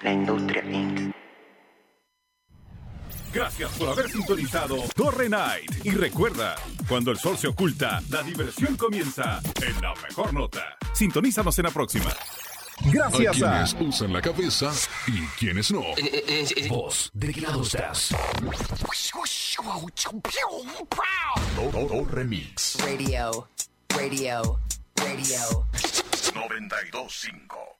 La Industria Inc. Gracias por haber sintonizado Torre Night. Y recuerda, cuando el sol se oculta, la diversión comienza en la mejor nota. Sintonízanos en la próxima. Gracias a quienes usan la cabeza y quienes no. Vos, ¿de qué lado estás? Remix. Radio. 92.5